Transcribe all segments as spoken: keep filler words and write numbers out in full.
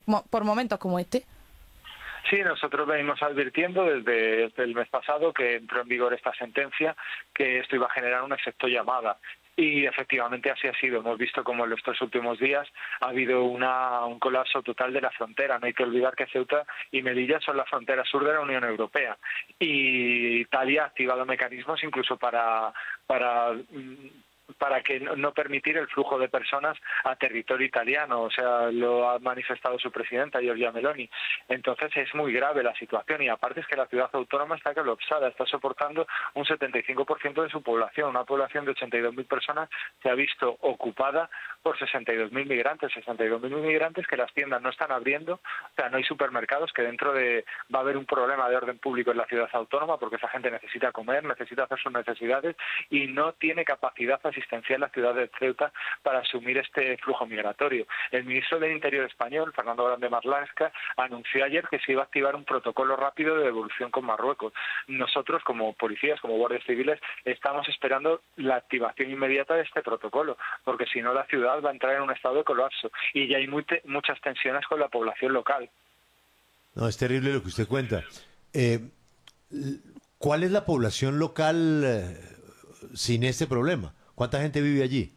mo- por momentos como este? Sí, nosotros venimos advirtiendo desde, desde el mes pasado que entró en vigor esta sentencia, que esto iba a generar un efecto llamada. Y efectivamente así ha sido. Hemos visto como en estos últimos días ha habido una, un colapso total de la frontera. No hay que olvidar que Ceuta y Melilla son la frontera sur de la Unión Europea. Y Italia ha activado mecanismos incluso para... para para que no permitir el flujo de personas a territorio italiano, o sea, lo ha manifestado su presidenta, Giorgia Meloni. Entonces es muy grave la situación y aparte es que la ciudad autónoma está colapsada, está soportando un setenta y cinco por ciento de su población, una población de ochenta y dos mil personas se ha visto ocupada por sesenta y dos mil migrantes, sesenta y dos mil migrantes que las tiendas no están abriendo, o sea, no hay supermercados, que dentro de va a haber un problema de orden público en la ciudad autónoma porque esa gente necesita comer, necesita hacer sus necesidades y no tiene capacidad asistencial la ciudad de Ceuta para asumir este flujo migratorio. El ministro del Interior español, Fernando Grande Marlaska, anunció ayer que se iba a activar un protocolo rápido de devolución con Marruecos. Nosotros, como policías, como guardias civiles, estamos esperando la activación inmediata de este protocolo, porque si no la ciudad va a entrar en un estado de colapso y ya hay muy te muchas tensiones con la población local. No, es terrible lo que usted cuenta. Eh, ¿Cuál es la población local eh, sin este problema? ¿Cuánta gente vive allí?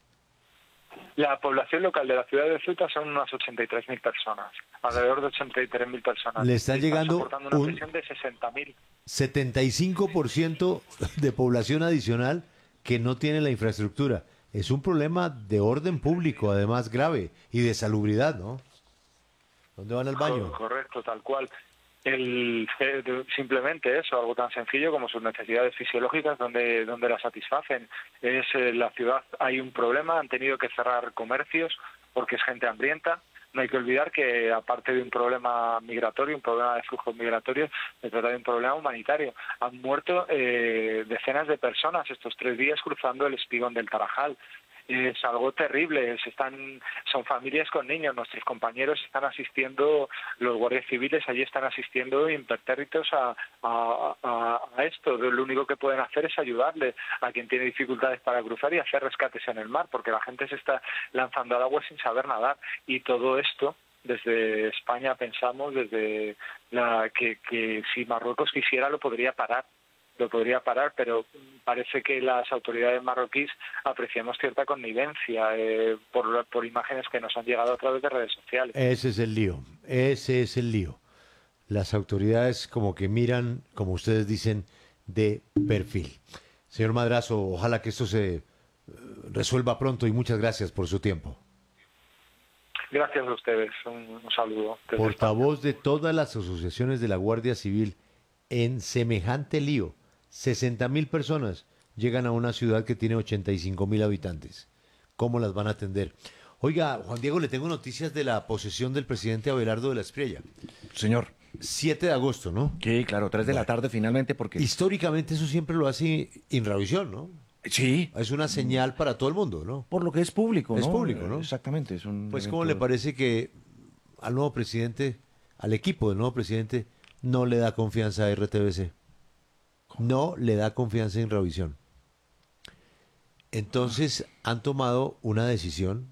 La población local de la ciudad de Ceuta son unas ochenta y tres mil personas, alrededor de ochenta y tres mil personas. Le está llegando soportando una un presión de sesenta mil. setenta y cinco por ciento de población adicional que no tiene la infraestructura. Es un problema de orden público, además grave, y de salubridad, ¿no? ¿Dónde van al baño? Correcto, tal cual. El, simplemente eso, algo tan sencillo como sus necesidades fisiológicas, donde donde las satisfacen. Es eh, la ciudad, hay un problema, han tenido que cerrar comercios porque es gente hambrienta. No hay que olvidar que aparte de un problema migratorio, un problema de flujos migratorios, se trata de un problema humanitario. Han muerto eh, decenas de personas estos tres días cruzando el espigón del Tarajal. Es algo terrible, se están, son familias con niños, nuestros compañeros están asistiendo, los guardias civiles allí están asistiendo impertérritos a, a, a, a esto. Lo único que pueden hacer es ayudarle a quien tiene dificultades para cruzar y hacer rescates en el mar, porque la gente se está lanzando al agua sin saber nadar y todo esto desde España pensamos desde la que, que si Marruecos quisiera lo podría parar. lo podría parar, pero parece que las autoridades marroquíes apreciamos cierta connivencia eh, por, por imágenes que nos han llegado a través de redes sociales. Ese es el lío, ese es el lío. Las autoridades como que miran, como ustedes dicen, de perfil. Señor Madrazo, ojalá que esto se resuelva pronto y muchas gracias por su tiempo. Gracias a ustedes, un, un saludo. Portavoz de todas las asociaciones de la Guardia Civil en semejante lío. sesenta mil personas llegan a una ciudad que tiene ochenta y cinco mil habitantes. ¿Cómo las van a atender? Oiga, Juan Diego, le tengo noticias de la posesión del presidente Abelardo de la Espriella. Señor. siete de agosto, ¿no? Sí, claro, tres de bueno, la tarde finalmente porque... Históricamente eso siempre lo hace Inravisión, ¿no? Sí. Es una señal para todo el mundo, ¿no? Por lo que es público, ¿no? Es público, ¿no? Exactamente. Es un pues, evento... ¿cómo le parece que al nuevo presidente, al equipo del nuevo presidente, no le da confianza a R T V C? No le da confianza a Inravisión. Entonces han tomado una decisión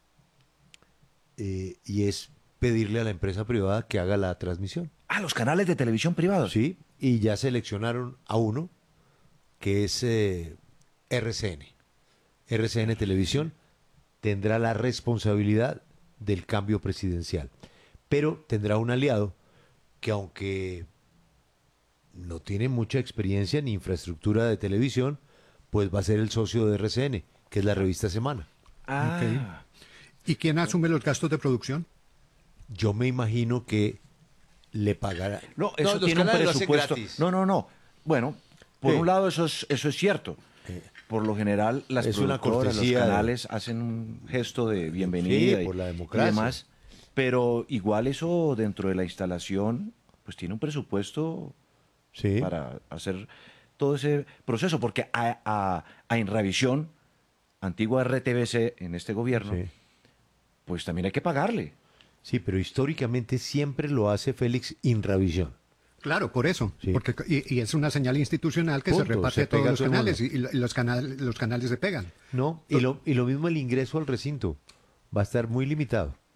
eh, y es pedirle a la empresa privada que haga la transmisión. Ah, los canales de televisión privados. Sí, y ya seleccionaron a uno que es eh, R C N. R C N Televisión tendrá la responsabilidad del cambio presidencial, pero tendrá un aliado que aunque no tiene mucha experiencia ni infraestructura de televisión, pues va a ser el socio de R C N, que es la revista Semana. Ah. Okay. ¿Y quién asume los gastos de producción? Yo me imagino que le pagará. No, eso no, tiene un presupuesto. No, no, no. Bueno, por sí. un lado eso es, eso es cierto. Por lo general, las es productoras, los canales de... hacen un gesto de bienvenida sí, y, por la democracia. y demás. Pero igual eso dentro de la instalación, pues tiene un presupuesto sí. para hacer todo ese proceso. Porque a, a, a Inravisión, antigua R T V C en este gobierno, sí. pues también hay que pagarle. Sí, pero históricamente siempre lo hace Félix Inravisión. Claro, por eso, sí. porque y, y es una señal institucional que Punto, se reparte a todos los canales y, y los canales los canales se pegan. No, y lo, y lo mismo el ingreso al recinto va a estar muy limitado.